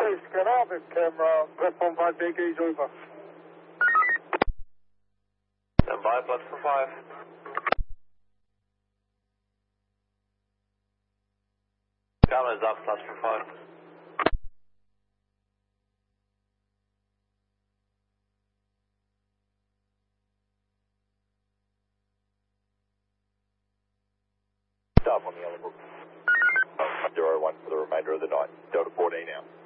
Skandinavic camera, platform 5, BK is over. Stand by, platform 5. Camera is up, platform 5. Stop on the yellow book. 01 for the remainder of the night. Delta 14 now.